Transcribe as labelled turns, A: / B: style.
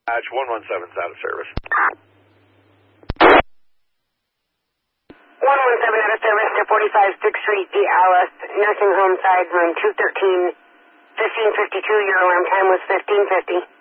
A: Patch 117's out of service.
B: 117 out of service to 45 6th Street, the Alice Nursing Home side, room 213, 1552. Your alarm time was 1550.